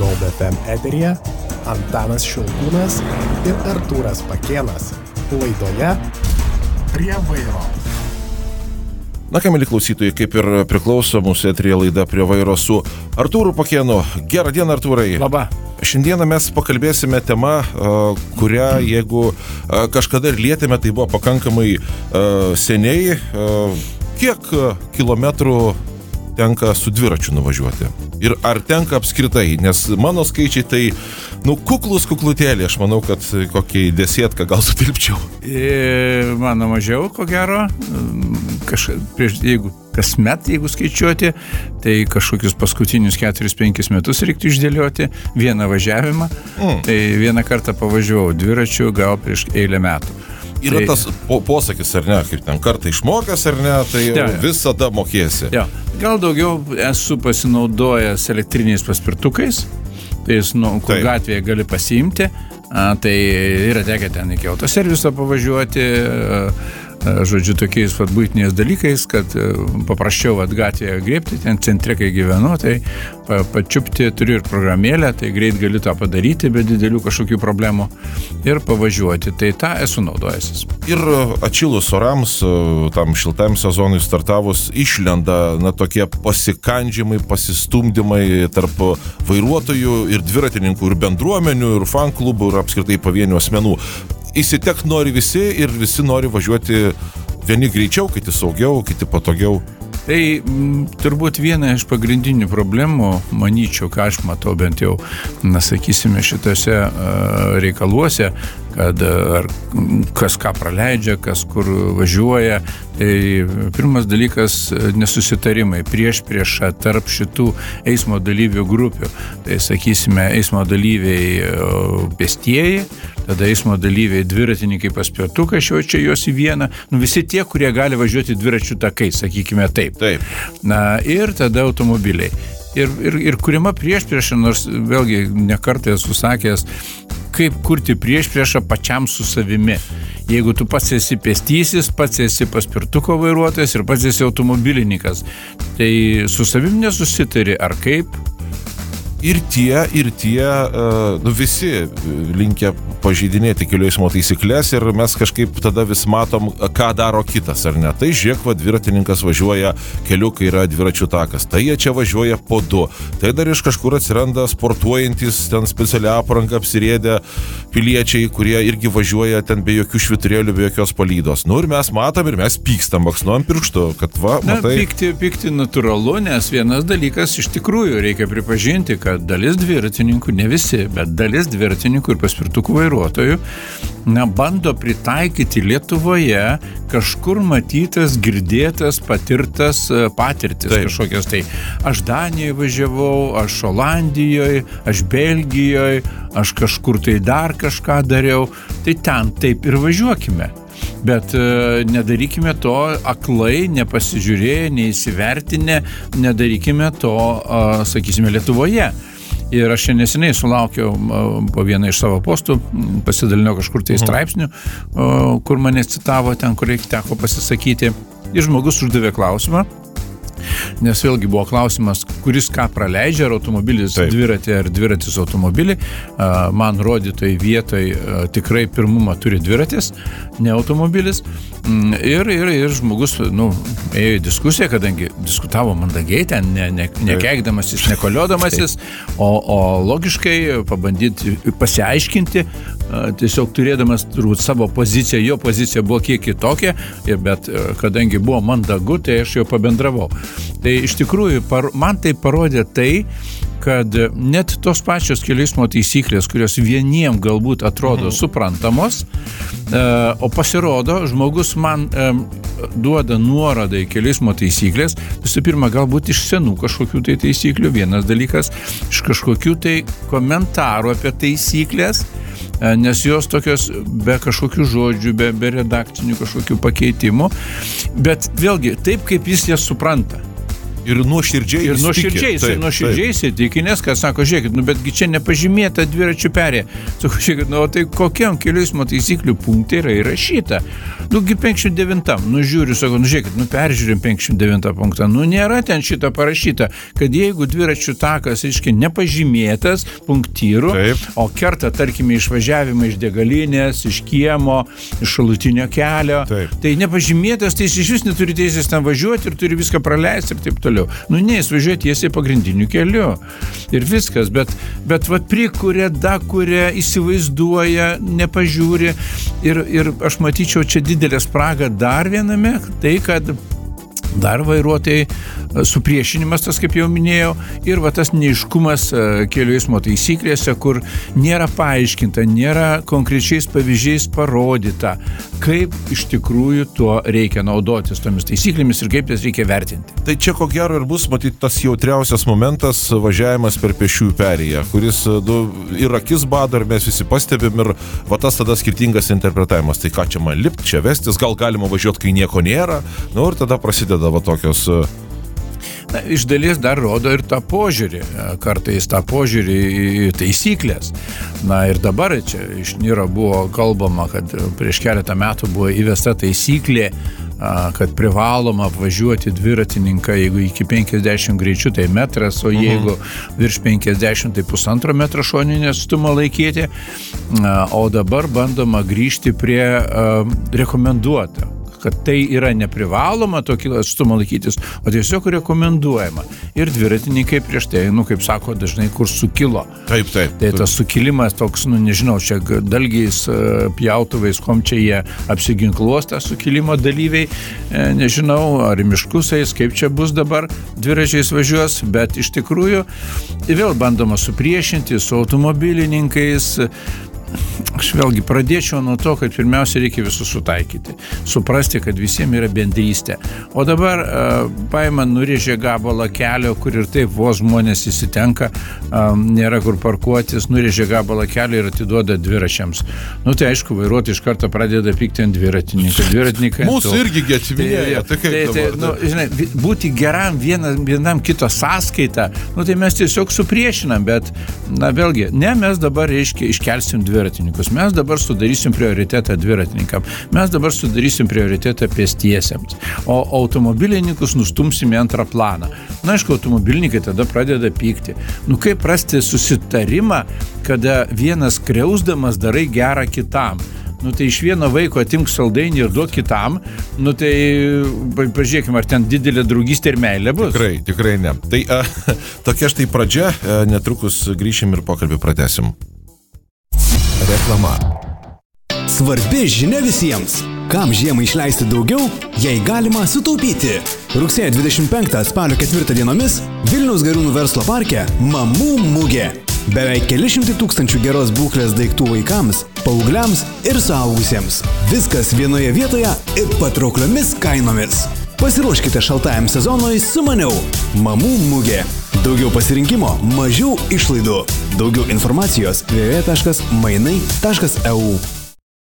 Gold FM eteryje Antanas Šilkūnas ir Artūras Pakėnas. Laidoje Prie vairo. Na ką, mėly klausytojai, kaip ir priklauso mūsų eteryje laida Prie vairo su Artūru Pakėnu. Gerą dieną, Artūrai. Labą. Šiandieną mes pakalbėsime tema, kurią jeigu kažkada ir lietėme, tai buvo pakankamai seniai. Kiek kilometrų tenka su dviračiu nuvažiuoti? Ir ar tenka apskritai? Nes mano skaičiai tai, kuklutėlį. Aš manau, kad kokį 10 gal sutilpčiau. Mano mažiau, ko gero. Jeigu skaičiuoti, tai kažkokius paskutinius 4-5 metus reiktų išdėlioti vieną važiavimą. Tai vieną kartą pavažiavau dviračiu gal prieš eilę metų. Yra tas posakis, ar ne, kaip ten kartą išmokęs, ar ne, tai visada mokėsi. Ja. Gal daugiau esu pasinaudojęs elektriniais paspirtukais, tai kur gatvėje gali pasiimti, tai yra tekę ten iki autoserviso pavažiuoti, žodžiu, tokiais buitiniais dalykais, kad paprasčiau gatvėje grėbti, ten centre, kai gyvenu, tai pačiupti, turiu ir programėlę, tai greit gali tą padaryti, be didelių kažkokių problemų ir pavažiuoti, tai tą esu naudojęsis. Ir atšilus orams, tam šiltam sezonui startavus, išlenda tokie pasikandžiamai, pasistumdymai tarp vairuotojų ir dviratininkų, ir bendruomenių, ir fan klubų, ir apskritai pavienių asmenų. Įsitek nori visi ir visi nori važiuoti vieni greičiau, kiti saugiau, kiti patogiau. Tai turbūt viena iš pagrindinių problemų, manyčiau, ką aš matau bent jau, sakysime, šitose reikaluose, kad kas ką praleidžia, kas kur važiuoja. Tai pirmas dalykas nesusitarimai priešprieša tarp šitų eismo dalyvių grupių. Tai sakysime, eismo dalyviai pėstieji, tada eismo dalyviai dviratininkai paspirtukai, čia juos į vieną. Visi tie, kurie gali važiuoti dviračių takais, sakykime taip. Ir tada automobiliai. Ir kuriama priešprieša, nors vėlgi nekartą esu sakęs, kaip kurti priešpriešą pačiam su savimi. Jeigu tu pats esi pėstysis, pats esi paspirtuko vairuotojas ir pats esi automobilininkas, tai su savim nesusitari, ar kaip? Ir tie visi linkę pažeidinėti kelių eismo taisyklės ir mes kažkaip tada vis matom, ką daro kitas, ar ne. Tai žiūrėk, dviratininkas važiuoja keliu, kai yra dviračių takas. Tai jie čia važiuoja po 2. Tai dar iš kažkur atsiranda sportuojantis, ten specialią aprangą apsirėdę piliečiai, kurie irgi važiuoja ten be jokių švyturėlių, be jokios palydos. Ir mes matom ir mes pykstam, baksnuojam pirštu, kad matai. Pykti natūralu, nes vienas dalykas iš tikrųjų reikia pripažinti, kad dalis dviratininkų, ne visi, bet dalis dviratininkų ir paspirtukų vairuotojų bando pritaikyti Lietuvoje kažkur matytas, girdėtas, patirtas patirtis kažkokias. Tai aš Danijoje važiavau, aš Olandijoje, aš Belgijoje, aš kažkur tai dar kažką dariau. Tai ten taip ir važiuokime. Bet nedarykime to aklai, nepasižiūrėję, neįsivertinę, nedarykime to, sakysime, Lietuvoje. Ir aš čia neseniai sulaukiau po vieną iš savo postų, pasidalinau kažkur tai straipsnių, kur mane citavo ten, kur teko pasisakyti. Ir žmogus uždavė klausimą, nes vėlgi buvo klausimas, kuris ką praleidžia, ar automobilis dviratį, ar dviratis automobilį. Man rodytoj vietoj tikrai pirmumą turi dviratis, ne automobilis. Ir žmogus, ėjo į diskusiją, kadangi diskutavo mandagiai, ten nekeikdamasis, nekoliodamasis, o logiškai pabandyti pasiaiškinti, tiesiog turėdamas turbūt savo poziciją, jo pozicija buvo kiek kitokia, bet kadangi buvo mandagu, tai aš jo pabendravau. Tai iš tikrųjų, man tai parodė tai, kad net tos pačios kelių eismo taisyklės, kurios vieniem galbūt atrodo suprantamos, o pasirodo, žmogus man duoda nuorodą į kelių eismo taisyklės, visų pirma, galbūt iš senų kažkokių tai taisyklių, vienas dalykas, iš kažkokių tai komentarų apie taisyklės, nes jos tokios be kažkokių žodžių, be redakcinių kažkokių pakeitimų, bet vėlgi taip, kaip jis jas supranta. Ir nuoširdžiai įsitikinęs, kad sako, žiūrėkit, betgi čia nepažymėta dviračių perėja. Sako, žiūrėkit, tai kokiam kelių eismo taisyklių punktai yra įrašyta? 59, žiūriu, sako, žiūrėkit, peržiūrim 59 punktą. Nėra ten šitą parašyta, kad jeigu dviračių takas, reiškia, nepažymėtas punktyrų, o kerta, tarkime, išvažiavimą iš degalinės, iš kiemo, iš šalutinio kelio, tai nepažymėtas, tai jis iš vis neturi teisės ten važiuoti ir turi viską praleisti ir taip toliau. Jis važiuoja tiesiai pagrindiniu keliu. Ir viskas, bet prikuria, dakuria, įsivaizduoja, nepažiūri. Ir aš matyčiau čia didelę spragą dar viename, tai kad dar vairuotojai supriešinimas, tas kaip jau minėjau, ir tas neiškumas kelių eismo taisyklėse, kur nėra paaiškinta, nėra konkrečiais pavyzdžiais parodyta, kaip iš tikrųjų tuo reikia naudotis tomis taisyklėmis ir kaip jas reikia vertinti. Tai čia ko gero ir bus, matyt, tas jautriausias momentas važiavimas per pėsčiųjų perėją, kuris ir akis bado, ir mes visi pastebim, ir tas tada skirtingas interpretavimas. Tai ką čia man lipt, čia vestis, gal galima važiuoti, kai nieko nėra, ir tada prasideda tokios... Iš dalies dar rodo ir tą požiūrį, kartais tą požiūrį į taisyklės. Ir dabar čia iš Niro buvo kalbama, kad prieš keletą metų buvo įvesta taisyklė, kad privaloma apvažiuoti dviratininką, jeigu iki 50 greičių, tai metras, o jeigu virš 50, tai 1,5 metro šoninį atstumą laikyti. O dabar bandoma grįžti prie rekomenduotą, kad tai yra neprivaloma tokį atstumą laikytis, o tiesiog rekomenduojama. Ir dviratininkai prieš tai, kaip sako, dažnai kur sukilo. Taip. Tai tas sukilimas toks, nežinau, čia dalgiais, pjautuvais, kom čia jie apsiginkluos tą sukilimo dalyviai, nežinau, ar miškus eis, kaip čia bus dabar, dviračiais važiuos, bet iš tikrųjų vėl bandoma supriešinti su automobilininkais. Aš vėlgi pradėčiau nuo to, kad pirmiausia reikia visus sutaikyti, suprasti, kad visiems yra bendrystė. O dabar paima, nurėžė gabalą kelio, kur ir taip vos žmonės įsitenka, nėra kur parkuotis, nurėžė gabalą kelio ir atiduoda dviračiams. Tai aišku, vairuotojai iš karto pradeda pykti ant dviratininką. Mūsų irgi atsimėja. Žinai, būti geram vienam kito sąskaitą, tai mes tiesiog supriešinam, bet, vėlgi, mes dabar, reiškia, iškelsim dviratininkus. Mes dabar sudarysim prioritetą dviratininkam. Mes dabar sudarysim prioritetą pėstiesiems. O automobilininkus nustumsim į antrą planą. Aišku, automobilininkai tada pradeda pykti. Kaip rasti susitarimą, kada vienas kriausdamas darai gerą kitam? Tai iš vieno vaiko atimk saldainį ir duok kitam, tai pažiūrėkime, ar ten didelė draugystė ir meilė bus. Tikrai ne. Tai tokia štai pradžia, netrukus grįšim ir pokalbį pratęsim. Reklama. Svarbi žinia visiems. Kam žiemą išleisti daugiau, jei galima sutaupyti. Rugsėjo 25 spalio 4 dienomis Vilniaus Gariūnų verslo parke Mamų mugė. Beveik keli šimtai tūkstančių geros būklės daiktų vaikams, paaugliams ir suaugusiems. Viskas vienoje vietoje ir patraukliomis kainomis. Pasiruoškite šaltajam sezonui su maniau. Mamų mugė. Daugiau pasirinkimo, mažiau išlaidų. Daugiau informacijos www.mainai.eu